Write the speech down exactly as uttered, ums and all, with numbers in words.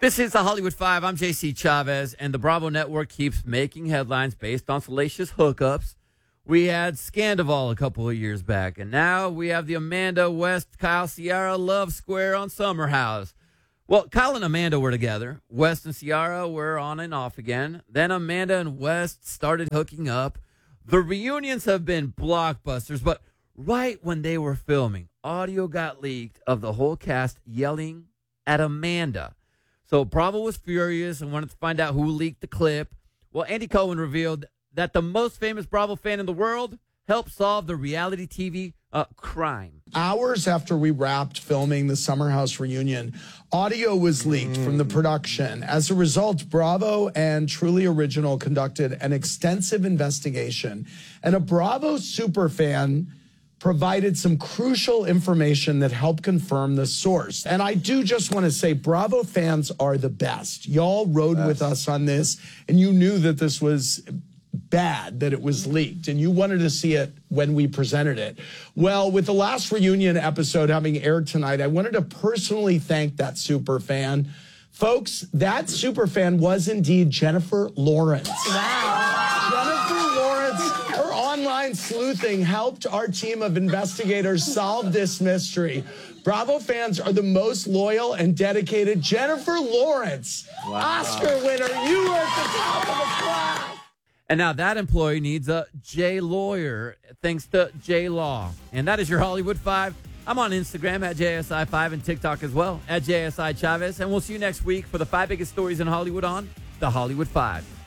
This is the Hollywood Five. I'm J C Chavez, and the Bravo Network keeps making headlines based on salacious hookups. We had Scandival a couple of years back, and now we have the Amanda West, Kyle Ciara love square on Summer House. Well, Kyle and Amanda were together. West and Ciara were on and off again. Then Amanda and West started hooking up. The reunions have been blockbusters, but right when they were filming, audio got leaked of the whole cast yelling at Amanda. So Bravo was furious and wanted to find out who leaked the clip. Well, Andy Cohen revealed that the most famous Bravo fan in the world helped solve the reality T V uh, crime. Hours after we wrapped filming the Summer House reunion, audio was leaked mm. from the production. As a result, Bravo and Truly Original conducted an extensive investigation, and a Bravo superfan provided some crucial information that helped confirm the source. And I do just want to say, Bravo fans are the best. Y'all rode best. with us on this, and you knew that this was bad, that it was leaked, and you wanted to see it when we presented it. Well, with the last reunion episode having aired tonight, I wanted to personally thank that super fan. Folks, that super fan was indeed Jennifer Lawrence. Wow. Jennifer Lawrence, her online sleuthing helped our team of investigators solve this mystery. Bravo fans are the most loyal and dedicated. Jennifer Lawrence, wow. Oscar winner, you are at the top of the class. And now that employee needs a J lawyer, thanks to J Law. And that is your Hollywood Five. I'm on Instagram at J S I five and TikTok as well, at J S I Chavez. And we'll see you next week for the five biggest stories in Hollywood on the Hollywood Five.